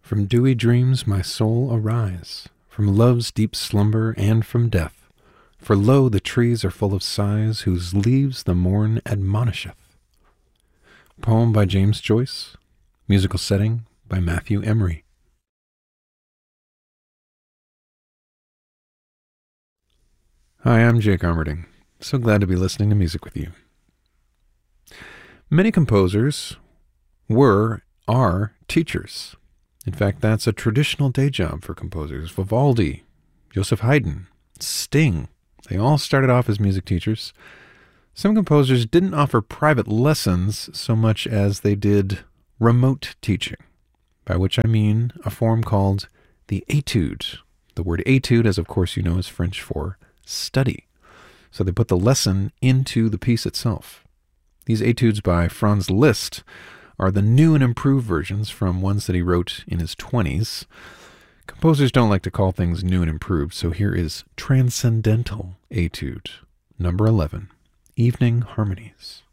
From dewy dreams my soul arise, from love's deep slumber and from death. For lo, the trees are full of sighs, whose leaves the morn admonisheth. Poem by James Joyce. Musical setting by Matthew Emery. Hi, I'm Jake Armerding. So glad to be listening to music with you. Many composers are teachers. In fact, that's a traditional day job for composers. Vivaldi, Joseph Haydn, Sting, they all started off as music teachers. Some composers didn't offer private lessons so much as they did remote teaching, by which I mean a form called the étude. The word étude, as of course you know, is French for study. So they put the lesson into the piece itself. These études by Franz Liszt are the new and improved versions from ones that he wrote in his 20s. Composers don't like to call things new and improved, so here is Transcendental Étude, number 11, Evening Harmonies.